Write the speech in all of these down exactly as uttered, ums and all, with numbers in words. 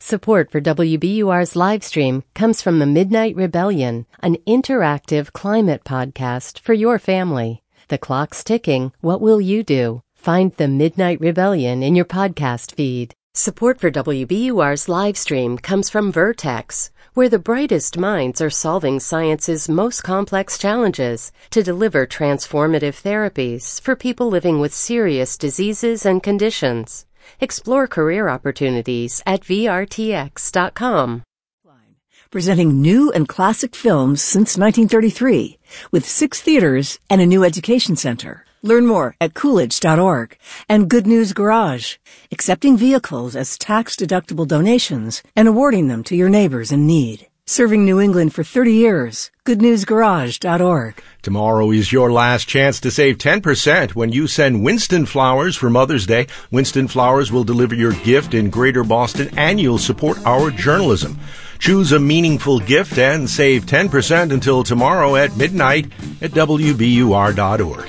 Support for W B U R's live stream comes from the Midnight Rebellion, an interactive climate podcast for your family. The clock's ticking. What will you do? Find the Midnight Rebellion in your podcast feed. Support for W B U R's live stream comes from Vertex, where the brightest minds are solving science's most complex challenges to deliver transformative therapies for people living with serious diseases and conditions. Explore career opportunities at V R T X dot com. Presenting new and classic films since nineteen thirty-three, with six theaters and a new education center. Learn more at Coolidge dot org. And Good News Garage, accepting vehicles as tax-deductible donations and awarding them to your neighbors in need. Serving New England for thirty years. Good News Garage dot org. Tomorrow is your last chance to save ten percent when you send Winston Flowers for Mother's Day. Winston Flowers will deliver your gift in Greater Boston, and you'll support our journalism. Choose a meaningful gift and save ten percent until tomorrow at midnight at W B U R dot org.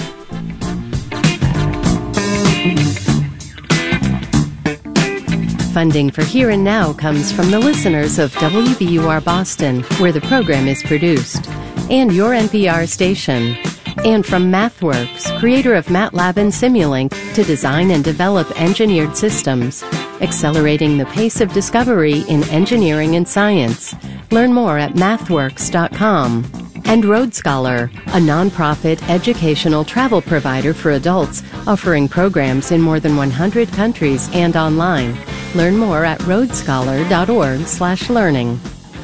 Funding for Here and Now comes from the listeners of W B U R Boston, where the program is produced, and your N P R station. And from MathWorks, creator of MATLAB and Simulink, to design and develop engineered systems, accelerating the pace of discovery in engineering and science. Learn more at mathworks dot com. And Road Scholar, a nonprofit educational travel provider for adults, offering programs in more than one hundred countries and online. Learn more at road scholar dot org slash learning.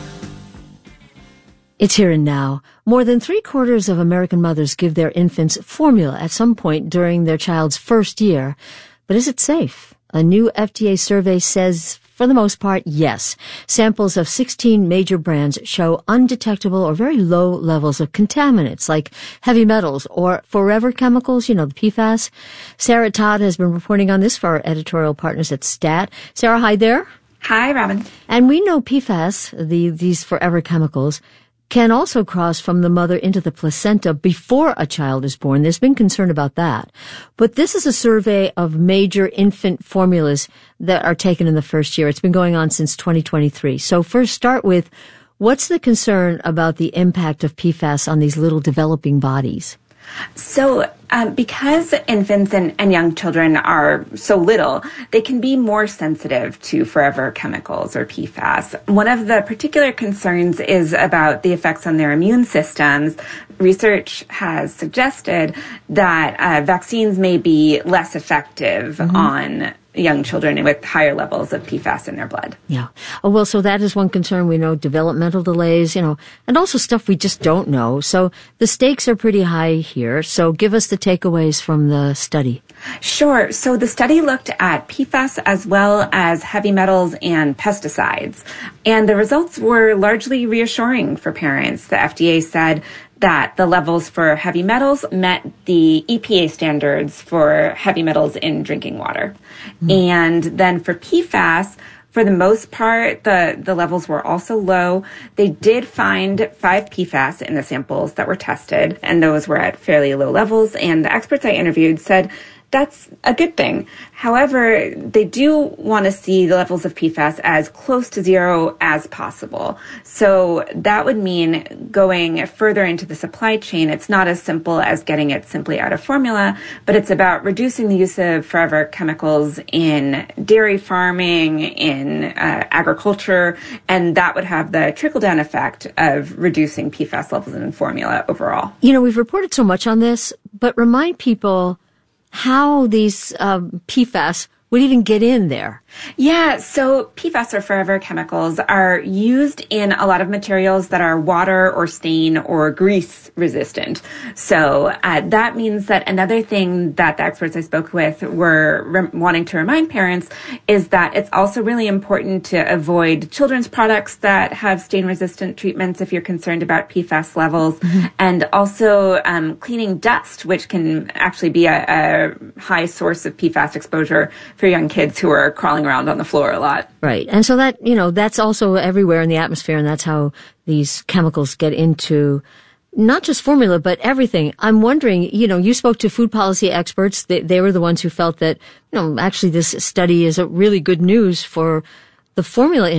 It's Here and Now. More than three quarters of American mothers give their infants formula at some point during their child's first year. But is it safe? A new F D A survey says, for the most part, yes. Samples of sixteen major brands show undetectable or very low levels of contaminants like heavy metals or forever chemicals, you know, the P FAS. Sarah Todd has been reporting on this for our editorial partners at STAT. Sarah, hi there. Hi, Robin. And we know P FAS, the, these forever chemicals, can also cross from the mother into the placenta before a child is born. There's been concern about that. But this is a survey of major infant formulas that are taken in the first year. It's been going on since twenty twenty-three. So first start with, what's the concern about the impact of P FAS on these little developing bodies? So um, because infants and, and young children are so little, they can be more sensitive to forever chemicals or P FAS. One of the particular concerns is about the effects on their immune systems. Research has suggested that uh, vaccines may be less effective mm-hmm. on young children with higher levels of P FAS in their blood. Yeah. Oh, well, so that is one concern. We know developmental delays, you know, and also stuff we just don't know. So the stakes are pretty high here. So give us the takeaways from the study. Sure. So the study looked at P FAS as well as heavy metals and pesticides. And the results were largely reassuring for parents. The F D A said that the levels for heavy metals met the E P A standards for heavy metals in drinking water. Mm-hmm. And then for P FAS, for the most part, the, the levels were also low. They did find five P FAS in the samples that were tested, and those were at fairly low levels. And the experts I interviewed said that's a good thing. However, they do want to see the levels of P FAS as close to zero as possible. So that would mean going further into the supply chain. It's not as simple as getting it simply out of formula, but it's about reducing the use of forever chemicals in dairy farming, in uh, agriculture, and that would have the trickle-down effect of reducing P FAS levels in formula overall. You know, we've reported so much on this, but remind people how these um, P FAS would even get in there. Yeah, so P FAS or forever chemicals are used in a lot of materials that are water or stain or grease resistant. So uh, that means that another thing that the experts I spoke with were re- wanting to remind parents is that it's also really important to avoid children's products that have stain resistant treatments if you're concerned about P FAS levels, mm-hmm. and also um, cleaning dust, which can actually be a, a high source of P FAS exposure for young kids who are crawling around on the floor a lot. Right. And so that, you know, that's also everywhere in the atmosphere, and that's how these chemicals get into not just formula, but everything. I'm wondering, you know, you spoke to food policy experts. They, they were the ones who felt that, you know, actually this study is a really good news for the formula